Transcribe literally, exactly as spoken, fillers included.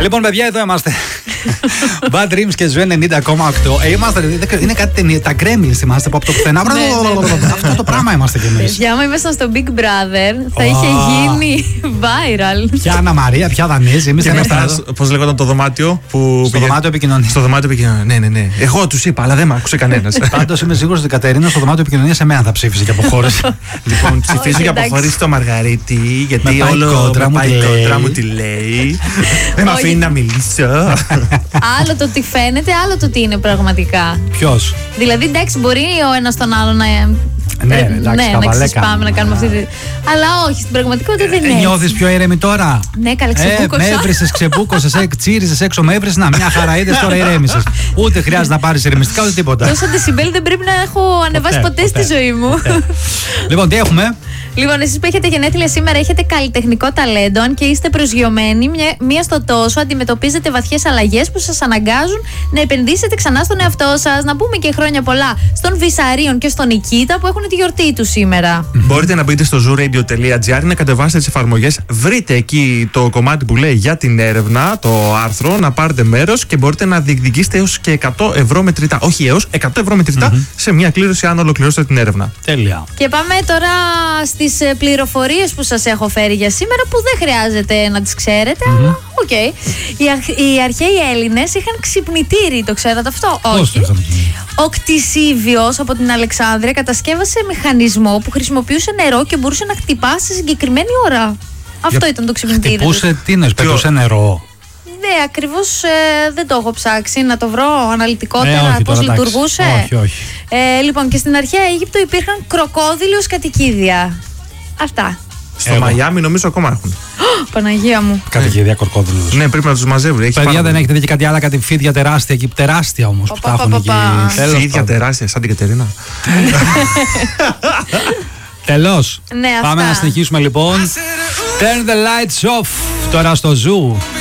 Λοιπόν, παιδιά, εδώ είμαστε. Bad Dreams και Ζου ενενήντα κόμμα οκτώ. Ε, είμαστε, είναι κάτι ταινία. Τα Gremlins θυμάστε από το πουθενά. Αυτό το πράγμα είμαστε κι εμείς. Για άμα ήμασταν στο Big Brother, θα είχε γίνει viral. Ποια Αννα Μαρία, ποια Δανέζη. Εμείς δεν είμαστε. Πώς λέγονταν το δωμάτιο που. Στο δωμάτιο επικοινωνία. Στο δωμάτιο επικοινωνία. Ναι, ναι, ναι. Εγώ τους είπα, αλλά δεν με άκουσε κανένας. Πάντως είμαι σίγουρος ότι η Κατερίνα στο δωμάτιο επικοινωνία σε μένα θα ψήφισε και αποχώρησε. Λοιπόν, ψηφίζω για αποχωρήσει το Μαργαρίτη, γιατί όλο η κόντρα μου τη λέει. Δεν με αφήνει να μιλήσω. Άλλο το τι φαίνεται, άλλο το τι είναι πραγματικά. Ποιος? Δηλαδή, εντάξει, μπορεί ο ένας τον άλλο να. Ναι, εντάξει, ναι, να ξεσπάμε, να κάνουμε αυτή τη. Αλλά όχι, στην πραγματικότητα δεν είναι. Νιώθεις πιο ήρεμη τώρα? Ναι, καλά, ξεμπούκωσα. Ε, με έβρισες, ξεμπούκωσες, τσίριζες έξω, με έβρισες. Να, μια χαρά είδες, τώρα ηρέμησες. Ούτε χρειάζεται να πάρεις ηρεμιστικά, ούτε τίποτα. Τόσα δεσιμπέλ δεν πρέπει να έχω ανεβάσει ποτέ στη ζωή μου. Λοιπόν, τι έχουμε? Λοιπόν, εσείς που έχετε γενέθλια σήμερα έχετε καλλιτεχνικό ταλέντο, αν και είστε προσγειωμένοι, μια, μία στο τόσο αντιμετωπίζετε βαθιές αλλαγές που σας αναγκάζουν να επενδύσετε ξανά στον εαυτό σας. Να πούμε και χρόνια πολλά στον Βυσαρίων και στον Νικήτα που έχουν τη γιορτή του σήμερα. Μπορείτε να μπείτε στο ζου-radio τελεία τζι άρ, να κατεβάσετε τις εφαρμογές, βρείτε εκεί το κομμάτι που λέει για την έρευνα, το άρθρο, να πάρετε μέρος και μπορείτε να διεκδικήσετε έως και εκατό ευρώ μετρητά. Όχι έως εκατό ευρώ μετρητά mm-hmm. σε μια κλήρωση αν ολοκληρώσετε την έρευνα. Τέλεια. Και πάμε τώρα στις πληροφορίες που σας έχω φέρει για σήμερα, που δεν χρειάζεται να τις ξέρετε, mm-hmm. αλλά οκ. Okay. Οι, αρχ, οι αρχαίοι Έλληνες είχαν ξυπνητήρι, το ξέρατε αυτό? Όχι. Ο Κτησίβιος από την Αλεξάνδρεια κατασκεύασε μηχανισμό που χρησιμοποιούσε νερό και μπορούσε να χτυπά σε συγκεκριμένη ώρα. Αυτό για... ήταν το ξυπνητήρι. Χτυπούσε, τι είναι, πετούσε νερό? Ναι, ακριβώς ε, δεν το έχω ψάξει να το βρω αναλυτικότερα ε, πώς λειτουργούσε. Όχι, όχι. Ε, λοιπόν, και στην αρχαία Αίγυπτο υπήρχαν κροκόδιλος κατοικίδια. Αυτά. Στο Μαϊάμι νομίζω ακόμα έχουν. Παναγία μου. Κατοικίδια κροκόδιλους. Ναι, πρέπει να τους μαζεύουν. Παιδιά, δεν έχετε δει και κάτι άλλο, κάτι φίδια τεράστια εκεί, τεράστια όμως που τα έχουν εκεί. Φίδια τεράστια, σαν την Κατερίνα. Τελώς. Ναι, πάμε να συνεχίσουμε λοιπόν. Turn the lights off τώρα στο Ζου.